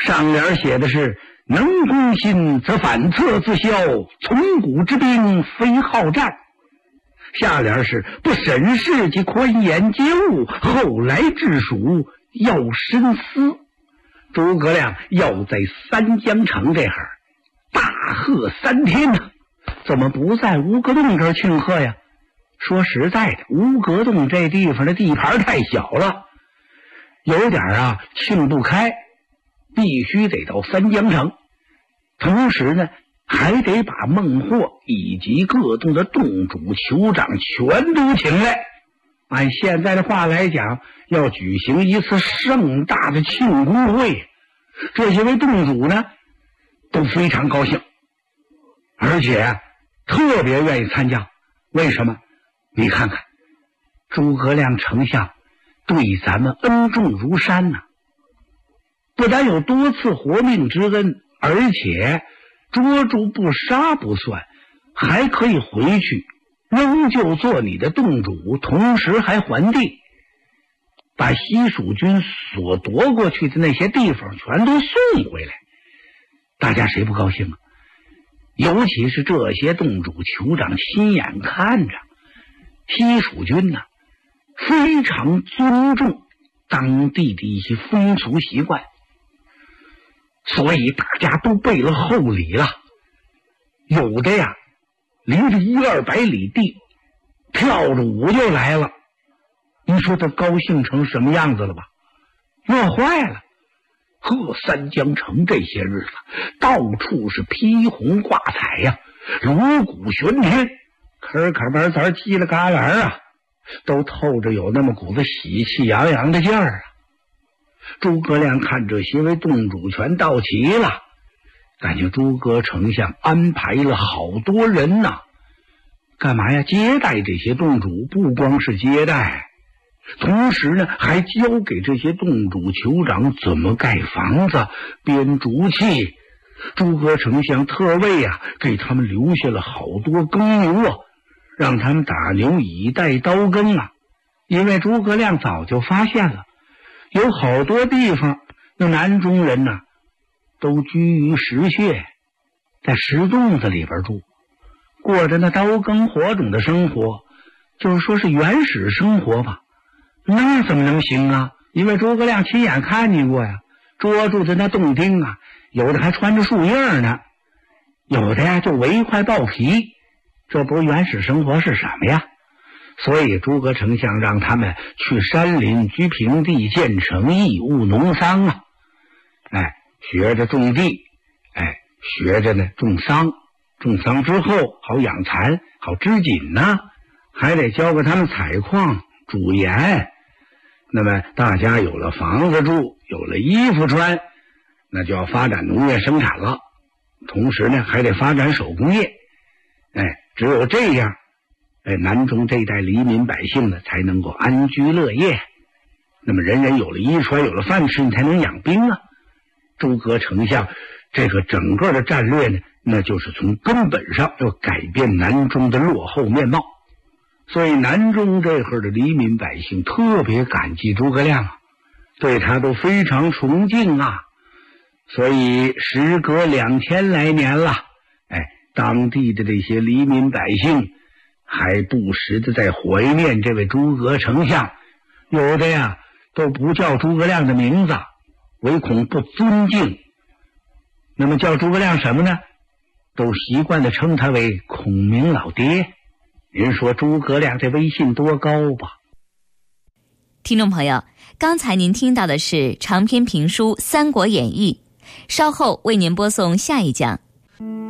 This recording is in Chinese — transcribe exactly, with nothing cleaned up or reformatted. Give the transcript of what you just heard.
上联写的是能攻心则反侧自消，从古之兵非好战。下联是不审视及宽严皆误，后来治蜀要深思。诸葛亮要在三江城这儿大贺三天呢，怎么不在吴阁洞这儿庆贺呀？说实在的，吴阁洞这地方的地盘太小了，有点啊庆不开，必须得到三江城。同时呢，还得把孟获以及各洞的洞主酋长全都请来。按现在的话来讲，要举行一次盛大的庆功会。这些位洞主呢都非常高兴，而且特别愿意参加。为什么？你看看诸葛亮丞相对咱们恩重如山呢、啊，不但有多次活命之恩，而且捉住不杀不算，还可以回去仍旧做你的洞主，同时还还地，把西蜀军所夺过去的那些地方全都送回来。大家谁不高兴啊？尤其是这些洞主酋长亲眼看着西蜀军呢、啊，非常尊重当地的一些风俗习惯，所以大家都备了厚礼了。有的呀离着一二百里地跳着舞就来了，你说他高兴成什么样子了吧？乐坏了。贺三江城这些日子到处是披红挂彩呀、啊，锣鼓喧天，可可门子叽了嘎啦啊，都透着有那么股子喜气洋洋的劲儿啊。诸葛亮看这些位洞主全到齐了，感觉诸葛丞相安排了好多人呐、啊，干嘛呀？接待这些洞主，不光是接待，同时呢还教给这些洞主酋长怎么盖房子、编竹器。诸葛丞相特为啊给他们留下了好多耕牛啊，让他们打牛以待刀耕啊。因为诸葛亮早就发现了，有好多地方那南中人呢、啊、都居于石穴，在石洞子里边住，过着那刀耕火种的生活，就是说是原始生活吧。那怎么能行啊？因为诸葛亮亲眼看见过呀，捉住的那洞丁啊，有的还穿着树叶呢，有的呀就围一块豹皮，这不原始生活是什么呀？所以诸葛丞相让他们去山林居平地，建成义务农桑啊，哎，学着种地，哎，学着呢种桑，种桑之后好养蚕，好织锦呢、啊，还得教给他们采矿、煮盐。那么大家有了房子住，有了衣服穿，那就要发展农业生产了，同时呢还得发展手工业。哎，只有这样，哎，南中这一代黎民百姓呢才能够安居乐业。那么人人有了衣穿，有了饭吃，你才能养兵啊。诸葛丞相这个整个的战略呢，那就是从根本上要改变南中的落后面貌。所以南中这会儿的黎民百姓特别感激诸葛亮啊，对他都非常崇敬啊。所以时隔两千来年了，哎，当地的这些黎民百姓还不时的在怀念这位诸葛丞相，有的呀都不叫诸葛亮的名字，唯恐不尊敬。那么叫诸葛亮什么呢？都习惯的称他为孔明老爹。您说诸葛亮这威信多高吧？ 听众朋友，刚才您听到的是长篇评书《三国演义》，稍后为您播送下一讲。